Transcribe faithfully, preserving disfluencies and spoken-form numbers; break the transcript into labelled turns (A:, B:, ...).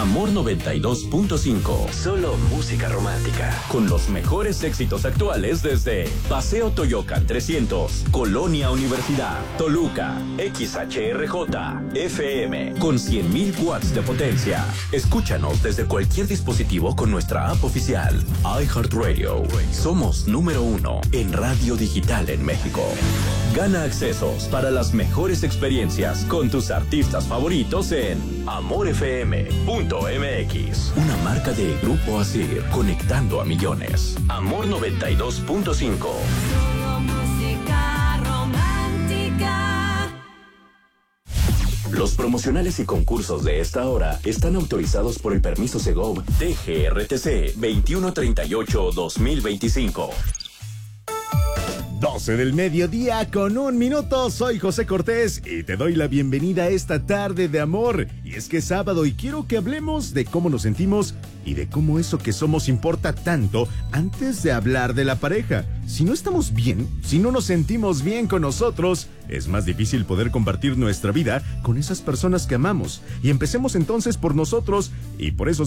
A: Amor noventa y dos punto cinco. Solo música romántica. Con los mejores éxitos actuales desde Paseo Toyocan trescientos, Colonia Universidad, Toluca, X H R J, F M, con cien mil watts de potencia. Escúchanos desde cualquier dispositivo con nuestra app oficial. iHeartRadio. Somos número uno en radio digital en México. Gana accesos para las mejores experiencias con tus artistas favoritos en amor f m punto m x. Una marca de Grupo Asir, conectando a millones. Amor noventa y dos punto cinco. Los promocionales y concursos de esta hora están autorizados por el permiso Segov T G R T C veintiuno treinta y ocho guión dos mil veinticinco.
B: doce del mediodía con un minuto. Soy José Cortés y te doy la bienvenida a esta tarde de amor. Y es que es sábado y quiero que hablemos de cómo nos sentimos y de cómo eso que somos importa tanto antes de hablar de la pareja. Si no estamos bien, si no nos sentimos bien con nosotros, es más difícil poder compartir nuestra vida con esas personas que amamos. Y empecemos entonces por nosotros y por esos